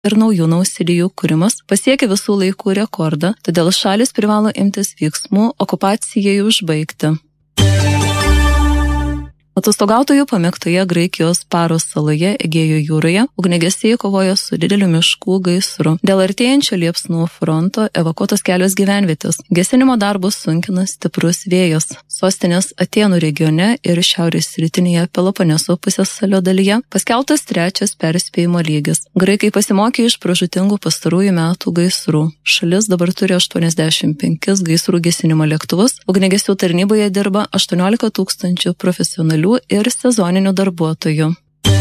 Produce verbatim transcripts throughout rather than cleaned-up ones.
ir naujų nausėdijų kūrimas pasiekė visų laikų rekordą, todėl šalis privalo imtis veiksmų okupacijai užbaigti. Atostogautojų pamėgtoje Graikijos Paros saloje Egėjo jūroje ugniagesiai kovojo su dideliu miškų gaisru. Dėl artėjančio liepsnų fronto evakuotos kelios gyvenvietės. Gesinimo darbus sunkina stiprus vėjas. Sostinės Atėnų regione ir šiaurės rytinėje Peloponeso pusiasalio dalyje paskelbtas trečias perspėjimo lygis. Graikai pasimokė iš pražūtingų pastarųjų metų gaisrų. Šalis dabar turi aštuoniasdešimt penkis gaisrų gesinimo lėktuvus. Ugniagesių tarnyboje dirba aštuoniolika tūkstančių profesionalių ir sezoninių darbuotojų.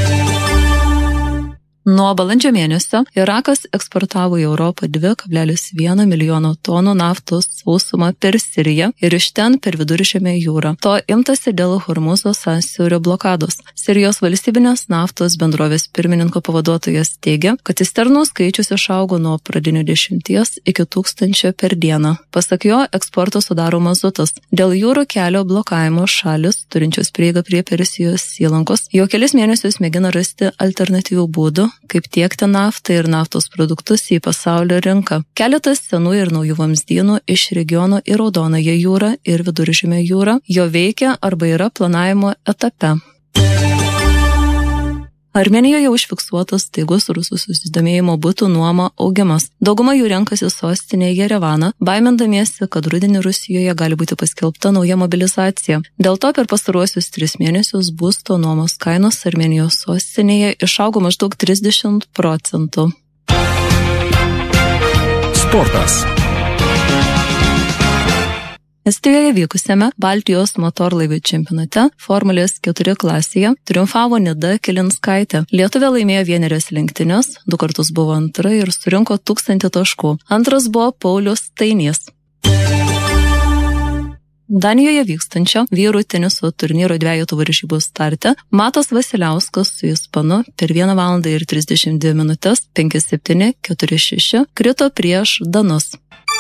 Nuo balandžio mėnesio Irakas eksportavo į Europą dvi kablelis vienas milijono tonų naftos sausumą per Siriją ir iš ten per Viduržemio jūrą. To imtasi dėl Hormuzo sąsiaurio blokados. Sirijos valstybinės naftos bendrovės pirmininko pavaduotojas teigia, kad cisternų skaičius išaugo nuo pradinių dešimties iki tūkstančio per dieną. Pasak jo, eksporto sudaro mazutas. Dėl jūrų kelio blokavimo šalis, turinčios prieigą prie Persijos įlankos, jau kelis mėnesius mėgina rasti alternatyvių būdų, kaip tiekti naftą ir naftos produktus į pasaulio rinką. Keletas senų ir naujų vamzdynų iš regiono į Raudonąją jūrą ir Viduržemio jūrą jo veikia arba yra planavimo etape. Armėnijoje užfiksuotas staigus rusų susidomėjimo butų nuoma augimas. Dauguma jų renkasi sostinėje Jerevaną, baimindamiesi, kad rudenį Rusijoje gali būti paskelbta nauja mobilizacija. Dėl to per pastaruosius tris mėnesius būsto nuomos kainos Armėnijos sostinėje išaugo maždaug trisdešimt procentų. Sportas. Estijoje vykusiame Baltijos motorlaivių čempionate Formulės keturi klasėje triumfavo Nida Kilinskaitė. Lietuvė laimėjo vienerias lenktynes, du kartus buvo antra ir surinko tūkstantį taškų. Antras buvo Paulius Stainys. Danijoje vykstančio vyrų teniso turnyro dvejetų varžybų starte Matas Vasiliauskas su Ispanu per vieną valandą ir trisdešimt dvi minutės penki septyni keturi šeši krito prieš danus.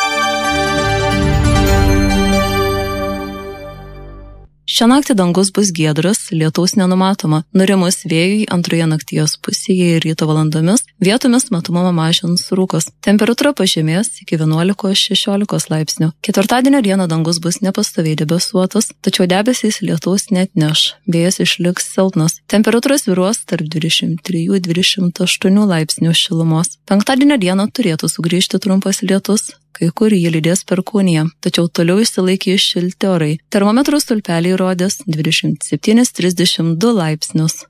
Šią naktį dangus bus giedras, lietaus nenumatoma. Nurimus vėjui antroje nakties pusėje ir ryto valandomis vietomis matomumą mažins rūkas. Temperatūra pažemės iki vienuolikos šešiolikos laipsnių. Ketvirtadienio dieną dangus bus nepastoviai debesuotas, tačiau debesys lietaus neatneš. Vėjas išliks silpnas. Temperatūra svyruos tarp dvidešimt trijų dvidešimt aštuonių laipsnių šilumos. Penktadienio dieną turėtų sugrįžti trumpas lietus. Kai kur jį lydės perkūnija, tačiau toliau išsilaikys šilti orai. Termometrų stulpeliai rodės dvidešimt septyni trisdešimt du laipsnius.